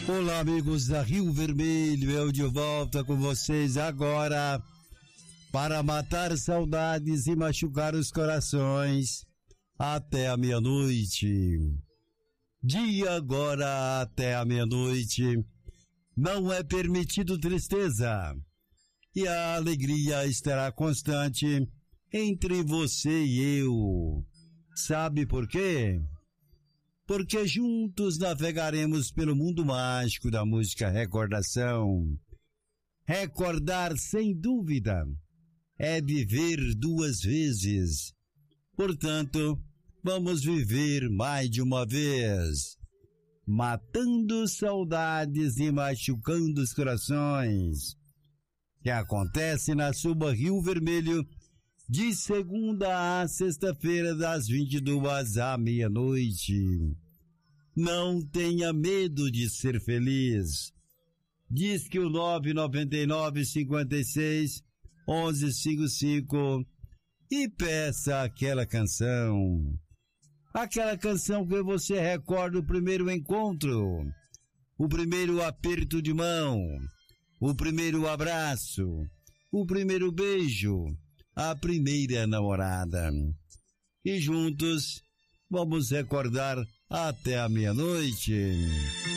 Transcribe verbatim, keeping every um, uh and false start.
Olá, amigos da Rio Vermelho, eu de volta com vocês agora para matar saudades e machucar os corações até a meia-noite. Dia agora até a meia-noite, não é permitido tristeza, e a alegria estará constante entre você e eu. Sabe por quê? Porque juntos navegaremos pelo mundo mágico da música recordação. Recordar, sem dúvida, é viver duas vezes. Portanto, vamos viver mais de uma vez, matando saudades e machucando os corações. Que acontece na Suba Rio Vermelho, de segunda a sexta-feira, das vinte e duas à meia-noite. Não tenha medo de ser feliz. Diz que o nove nove nove, cinco seis, um um cinco cinco e peça aquela canção. Aquela canção que você recorda o primeiro encontro, o primeiro aperto de mão, o primeiro abraço, o primeiro beijo, a primeira namorada. E juntos vamos recordar até a meia-noite.